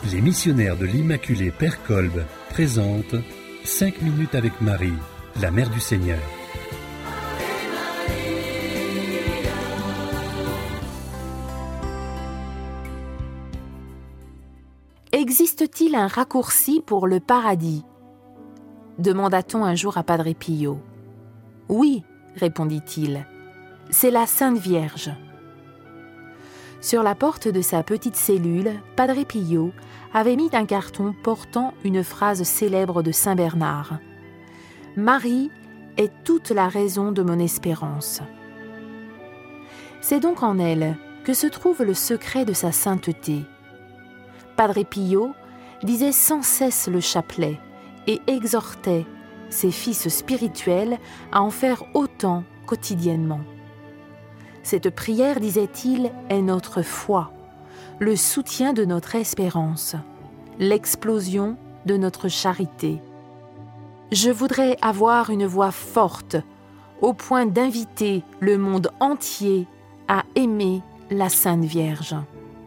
Les missionnaires de l'Immaculée Père Kolb présentent 5 minutes avec Marie, la Mère du Seigneur. Existe-t-il un raccourci pour le paradis ? Demanda-t-on un jour à Padre Pio. Oui, répondit-il, c'est la Sainte Vierge. Sur la porte de sa petite cellule, Padre Pio avait mis un carton portant une phrase célèbre de Saint Bernard. « Marie est toute la raison de mon espérance. » C'est donc en elle que se trouve le secret de sa sainteté. Padre Pio disait sans cesse le chapelet et exhortait ses fils spirituels à en faire autant quotidiennement. Cette prière, disait-il, est notre foi, le soutien de notre espérance, l'explosion de notre charité. Je voudrais avoir une voix forte, au point d'inviter le monde entier à aimer la Sainte Vierge.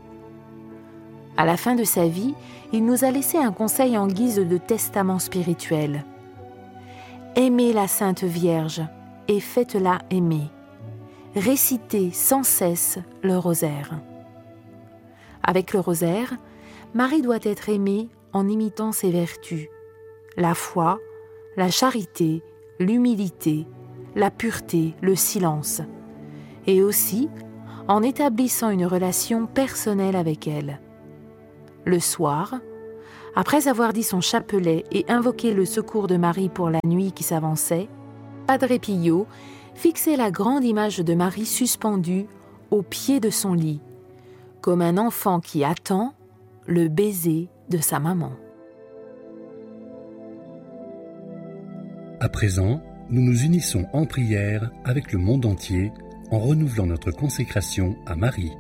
À la fin de sa vie, il nous a laissé un conseil en guise de testament spirituel. Aimez la Sainte Vierge et faites-la aimer. Récitez sans cesse le rosaire. Avec le rosaire, Marie doit être aimée en imitant ses vertus, la foi, la charité, l'humilité, la pureté, le silence, et aussi en établissant une relation personnelle avec elle. Le soir, après avoir dit son chapelet et invoqué le secours de Marie pour la nuit qui s'avançait, Padre Pio fixait la grande image de Marie suspendue au pied de son lit, comme un enfant qui attend le baiser de sa maman. À présent, nous nous unissons en prière avec le monde entier en renouvelant notre consécration à Marie.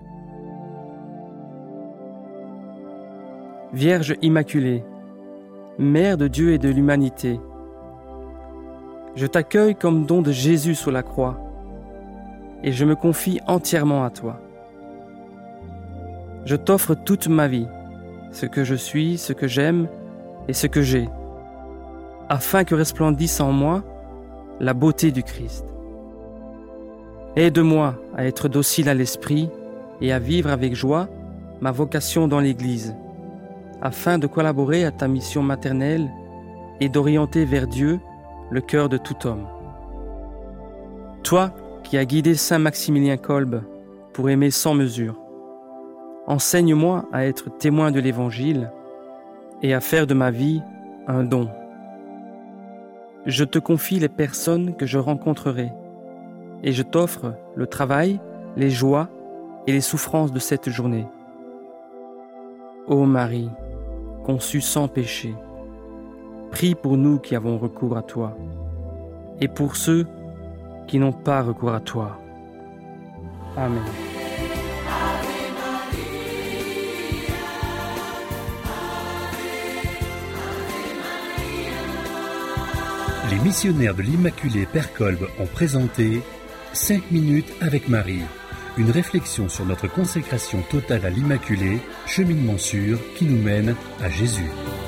Vierge Immaculée, Mère de Dieu et de l'humanité, je t'accueille comme don de Jésus sur la croix et je me confie entièrement à toi. Je t'offre toute ma vie, ce que je suis, ce que j'aime et ce que j'ai, afin que resplendisse en moi la beauté du Christ. Aide-moi à être docile à l'esprit et à vivre avec joie ma vocation dans l'Église, afin de collaborer à ta mission maternelle et d'orienter vers Dieu le cœur de tout homme. Toi qui as guidé Saint Maximilien Kolb pour aimer sans mesure, enseigne-moi à être témoin de l'Évangile et à faire de ma vie un don. Je te confie les personnes que je rencontrerai et je t'offre le travail, les joies et les souffrances de cette journée. Ô Marie, conçue sans péché, prie pour nous qui avons recours à toi et pour ceux qui n'ont pas recours à toi. Amen. Les missionnaires de l'Immaculée Père Kolb ont présenté 5 minutes avec Marie, une réflexion sur notre consécration totale à l'Immaculée, cheminement sûr qui nous mène à Jésus.